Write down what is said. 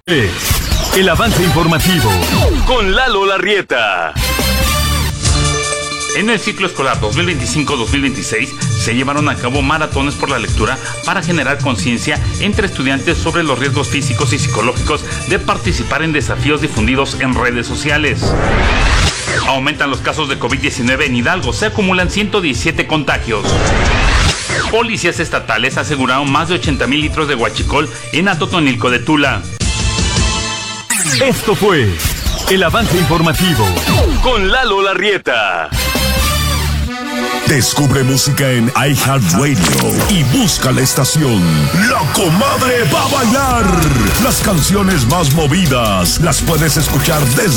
El avance informativo con Lalo Larrieta. En el ciclo escolar 2025-2026 se llevaron a cabo maratones por la lectura para generar conciencia entre estudiantes sobre los riesgos físicos y psicológicos de participar en desafíos difundidos en redes sociales. Aumentan los casos de COVID-19 en Hidalgo, se acumulan 117 contagios. Policías estatales aseguraron más de 80,000 litros de huachicol en Atotonilco de Tula. Esto fue el avance informativo con Lalo Larrieta. Descubre música en iHeartRadio y busca la estación La Comadre va a bailar. Las canciones más movidas las puedes escuchar desde